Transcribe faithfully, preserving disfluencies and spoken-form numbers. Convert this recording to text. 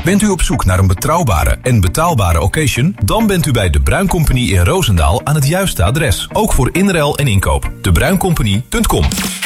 Bent u op zoek naar een betrouwbare en betaalbare occasion? Dan bent u bij De Bruin Company in Roosendaal aan het juiste adres. Ook voor inruil en inkoop. de bruin company punt com